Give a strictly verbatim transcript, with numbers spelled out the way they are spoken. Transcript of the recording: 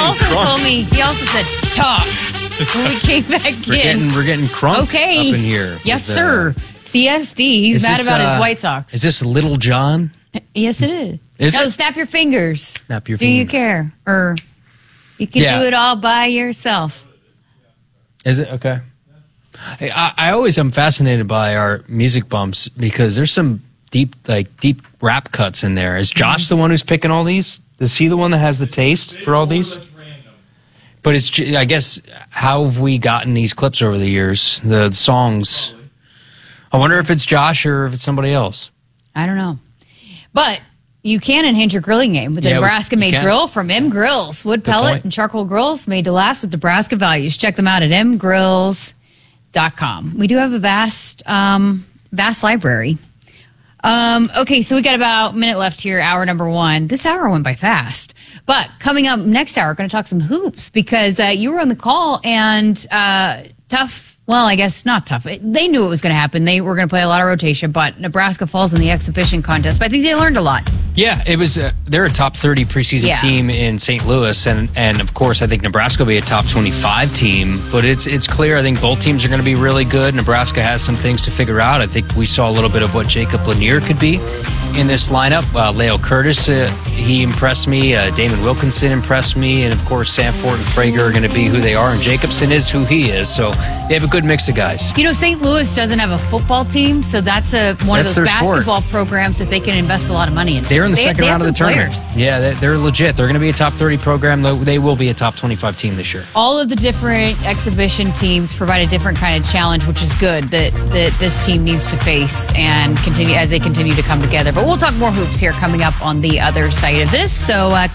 also crunk. told me, he also said, talk. When we came back We're in. getting, we're getting crunk Okay. up in here. Yes, with, uh, sir. C S D. He's is mad this, about his uh, White Sox. Is this Little John? Yes, it is. Is no, it? snap your fingers. Snap your Do you fingers. care? Or you can Yeah. do it all by yourself. Is it? Okay. Hey, I, I always am fascinated by our music bumps because there's some deep, like, deep rap cuts in there. Is Josh the one who's picking all these? Is he the one that has the taste for all these? But it's, ju- I guess, how have we gotten these clips over the years? The songs. I wonder if it's Josh or if it's somebody else. I don't know. But you can enhance your grilling game with the Yeah, we- Nebraska-made we can. grill from M Grills. Wood Good pellet point. and charcoal grills made to last with Nebraska values. Check them out at m grills dot com. We do have a vast, um, vast library. Um, okay, so we got about a minute left here, hour number one. This hour went by fast. But coming up next hour, we're going to talk some hoops because uh, you were on the call and uh, tough. Well, I guess not tough. It- They knew it was going to happen. They were going to play a lot of rotation, but Nebraska falls in the exhibition contest. But I think they learned a lot. Yeah, it was. Uh, they're a top thirty preseason Yeah. team in Saint Louis, and and of course, I think Nebraska will be a top twenty-five team. But it's it's clear. I think both teams are going to be really good. Nebraska has some things to figure out. I think we saw a little bit of what Jacob Lanier could be in this lineup. Uh, Leo Curtis, uh, he impressed me. Uh, Damon Wilkinson impressed me, and of course, Sanford and Frager are going to be who they are, and Jacobson is who he is. So they have a good mix of guys. You know, Saint Louis doesn't have a football team, so that's a one That's of those their sport. basketball programs that they can invest a lot of money in. They're in the They- second they have round of the some tournament. players. Yeah, they're, they're legit. They're going to be a top thirty program. Though they will be a top twenty-five team this year. All of the different exhibition teams provide a different kind of challenge, which is good that, that this team needs to face and continue as they continue to come together. But we'll talk more hoops here coming up on the other side of this. So uh,